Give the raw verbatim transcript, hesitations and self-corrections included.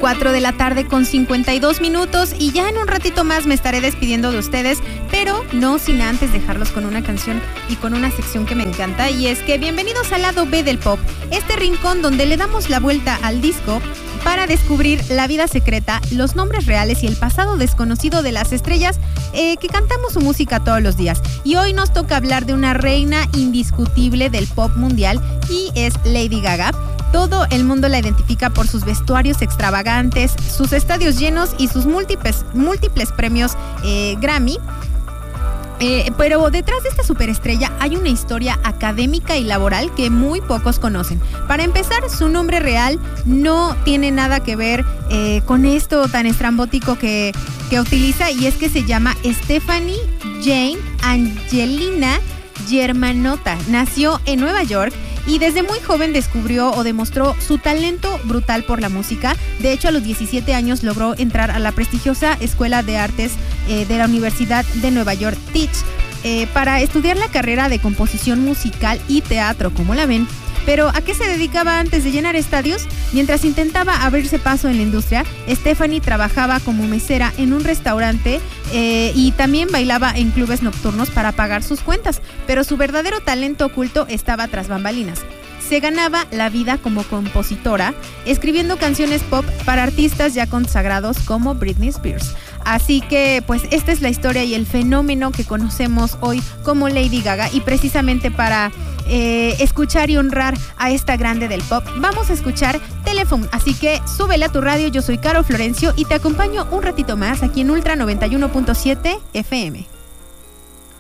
cuatro de la tarde con cincuenta y dos minutos y ya en un ratito más me estaré despidiendo de ustedes, pero no sin antes dejarlos con una canción y con una sección que me encanta, y es que bienvenidos al lado B del pop, este rincón donde le damos la vuelta al disco para descubrir la vida secreta, los nombres reales y el pasado desconocido de las estrellas eh, que cantamos su música todos los días. Y hoy nos toca hablar de una reina indiscutible del pop mundial y es Lady Gaga. Todo el mundo la identifica por sus vestuarios extravagantes, sus estadios llenos y sus múltiples, múltiples premios eh, Grammy. Eh, pero detrás de esta superestrella hay una historia académica y laboral que muy pocos conocen. Para empezar, su nombre real no tiene nada que ver eh, con esto tan estrambótico que, que utiliza, y es que se llama Stephanie Jane Angelina Germanotta. Nació en Nueva York y desde muy joven descubrió o demostró su talento brutal por la música. De hecho, a los diecisiete años logró entrar a la prestigiosa Escuela de Artes eh, de la Universidad de Nueva York, Tisch, eh, para estudiar la carrera de composición musical y teatro, como la ven. Pero ¿a qué se dedicaba antes de llenar estadios? Mientras intentaba abrirse paso en la industria, Stephanie trabajaba como mesera en un restaurante eh, y también bailaba en clubes nocturnos para pagar sus cuentas, pero su verdadero talento oculto estaba tras bambalinas. Se ganaba la vida como compositora, escribiendo canciones pop para artistas ya consagrados como Britney Spears. Así que, pues, esta es la historia y el fenómeno que conocemos hoy como Lady Gaga, y precisamente para eh, escuchar y honrar a esta grande del pop, vamos a escuchar Telephone. Así que súbele a tu radio, yo soy Caro Florencio y te acompaño un ratito más aquí en Ultra noventa y uno punto siete F M.